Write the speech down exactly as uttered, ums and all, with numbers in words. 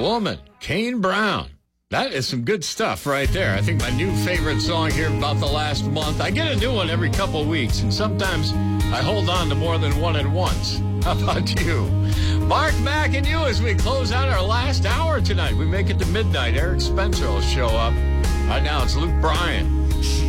Woman, Kane Brown. That is some good stuff right there. I think my new favorite song here about the last month. I get a new one every couple of weeks, and sometimes I hold on to more than one at once. How about you? Mark Mack and you as we close out our last hour tonight. We make it to midnight. Eric Spencer will show up. Right now it's Luke Bryan.